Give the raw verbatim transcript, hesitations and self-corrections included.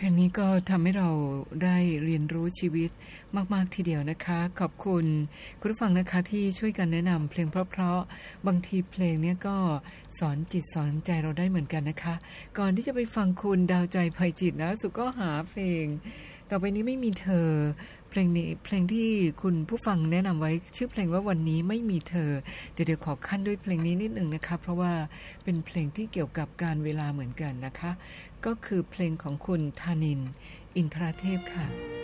ลงนี้ก็ทำให้เราได้เรียนรู้ชีวิตมากๆทีเดียวนะคะขอบคุณคุณผู้ฟังนะคะที่ช่วยกันแนะนำเพลงเพราะๆบางทีเพลงนี้ก็สอนจิตสอนใจเราได้เหมือนกันนะคะก่อนที่จะไปฟังคุณดาวใจภัยจิตนะสุก็หาเพลงต่อไปนี้ไม่มีเธอเพลงนี้เพลงที่คุณผู้ฟังแนะนำไว้ชื่อเพลงว่าวันนี้ไม่มีเธอเดี๋ยวเดี๋ยวขอขั้นด้วยเพลงนี้นิดนึงนะคะเพราะว่าเป็นเพลงที่เกี่ยวกับการเวลาเหมือนกันนะคะก็คือเพลงของคุณธานินทร์อินทรเทพค่ะ